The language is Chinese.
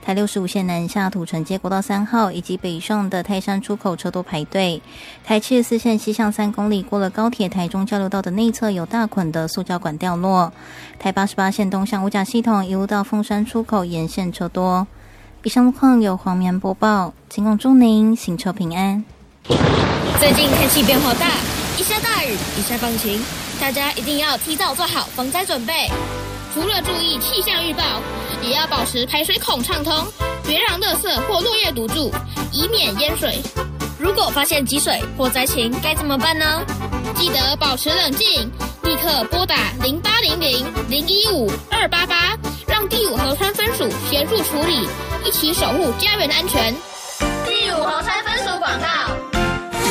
台65线南下土城街国道3号以及北上的泰山出口车多排队。台74线西向3公里过了高铁台中交流道的内侧有大捆的塑胶管掉落。台88线东向五甲系统一路到凤山出口沿线车多。以上路况由黄棉播报，仅供祝您行车平安。 最近天气变化大，一下大雨，一下放晴，大家一定要提早做好防灾准备。除了注意气象预报，也要保持排水孔畅通，别让垃圾或落叶堵住，以免淹水。如果发现积水或灾情，该怎么办呢？记得保持冷静，立刻拨打0800-015-288，让第5河川分署协助处理，一起守护家园安全。